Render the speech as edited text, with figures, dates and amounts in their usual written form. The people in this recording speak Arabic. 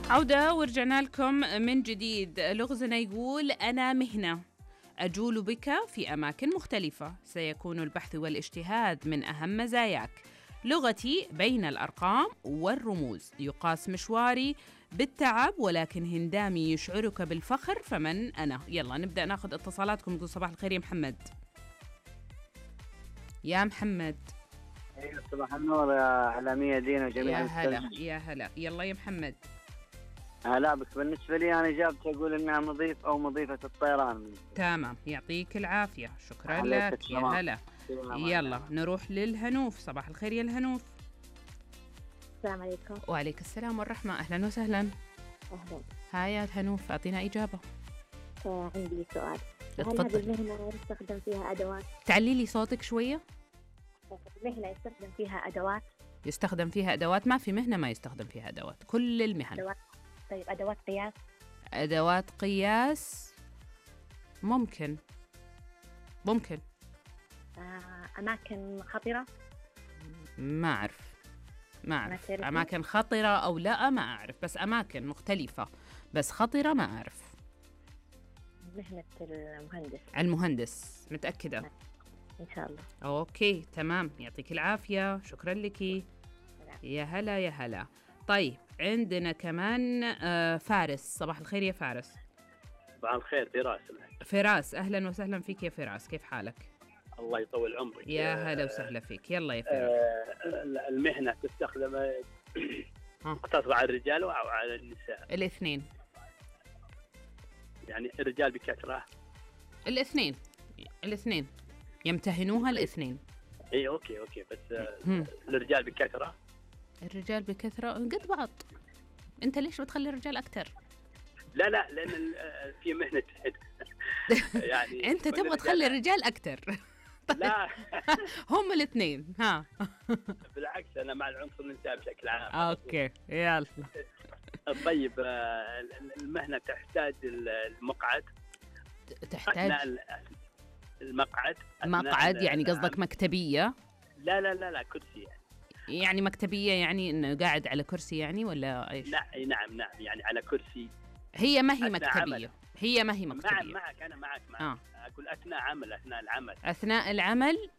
عودة ورجعنا لكم من جديد. لغزنا يقول: أنا مهنة أجول بك في أماكن مختلفة، سيكون البحث والاجتهاد من أهم مزاياك. لغتي بين الأرقام والرموز، يقاس مشواري بالتعب، ولكن هندامي يشعرك بالفخر. فمن أنا؟ يلا نبدأ ناخذ اتصالاتكم. نقول صباح الخير يا محمد. يا محمد. ايوه صباح النور يا اعلاميه دينا وجميع يا هلا المستمعين. يا هلا. يلا يا محمد. هلا بك. بالنسبه لي انا اجابتي اقول انها مضيف او مضيفه الطيران. تمام، يعطيك العافية، شكرا عليك لك. يا السلام. هلا. يلا نروح للهنوف. صباح الخير يا الهنوف. السلام عليكم. وعليك السلام والرحمة، أهلا وسهلا. أهلا. هاي يا الهنوف، أعطينا إجابة. عندي سؤال. هل اتفضل. هذه المهنة يستخدم فيها أدوات؟ تعلي لي صوتك شوية. المهنة يستخدم فيها أدوات؟ يستخدم فيها أدوات؟ ما في مهنة ما يستخدم فيها أدوات، كل المهن. أدوات. طيب أدوات قياس؟ أدوات قياس ممكن. أماكن خطرة؟ ما أعرف ما تعرفي؟ أماكن خطرة أو لا ما أعرف، بس أماكن مختلفة، بس خطرة ما أعرف. مهنة المهندس. المهندس متأكدة؟ إن شاء الله. أوكي تمام، يعطيك العافية، شكرا لك. يا هلا يا هلا. طيب عندنا كمان فارس. صباح الخير يا فارس. صباح الخير فراس. فراس، أهلا وسهلا فيك يا فراس، كيف حالك؟ الله يطول عمرك. يا هلا وسهلا فيك. يلا يا فراس. المهنة تستخدم تقتصر على الرجال أو على النساء؟ الاثنين. يعني الرجال بكثرة؟ الاثنين يمتهنوها الاثنين. اي اوكي بس الرجال بكثرة؟ الرجال بكثرة قد بعض. انت ليش بتخلي الرجال اكثر؟ لا لان في مهنة يعني انت تبغى تخلي الرجال اكثر. لا هم الاثنين. ها بالعكس، انا مع العنصر النسائي بشكل عام. اوكي يلا. طيب المهنة تحتاج المقعد؟ تحتاج المقعد يعني قصدك مكتبية؟ لا كرسي يعني مكتبية، يعني انه قاعد على كرسي يعني ولا ايش؟ نعم يعني على كرسي. هي ما هي أثناء مكتبية عمل. هي ما هي مكتبية. معك أنا معك. أقول أثناء العمل. أثناء العمل